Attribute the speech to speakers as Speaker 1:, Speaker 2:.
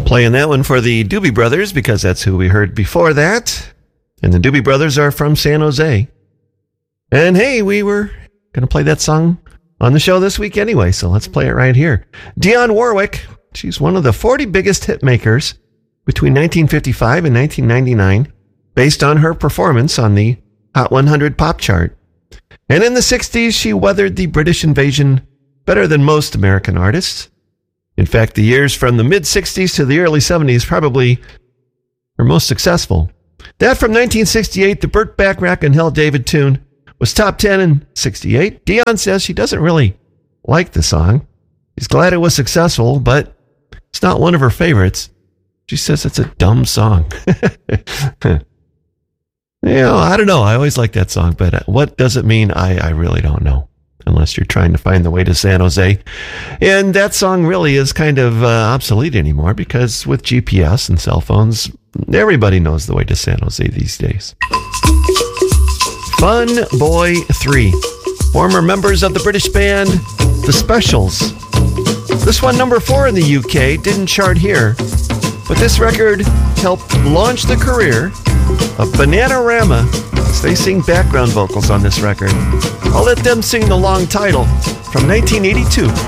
Speaker 1: Playing that one for the Doobie Brothers because that's who we heard before that. And the Doobie Brothers are from San Jose. And hey, we were going to play that song on the show this week anyway, so let's play it right here. Dionne Warwick, she's one of the 40 biggest hit makers between 1955 and 1999, based on her performance on the Hot 100 pop chart. And in the 60s, she weathered the British invasion better than most American artists. In fact, the years from the mid-60s to the early 70s probably were most successful. That from 1968, the Burt Bacharach and Hell David tune was top 10 in 68. Dionne says she doesn't really like the song. She's glad it was successful, but it's not one of her favorites. She says it's a dumb song. I don't know. I always like that song, but what does it mean? I really don't know. Unless you're trying to find the way to San Jose. And that song really is kind of obsolete anymore because with GPS and cell phones, everybody knows the way to San Jose these days. Fun Boy 3. Former members of the British band, The Specials. This one, number 4 in the UK, didn't chart here, but this record helped launch the career of Bananarama as they sing background vocals on this record. I'll let them sing the long title from 1982.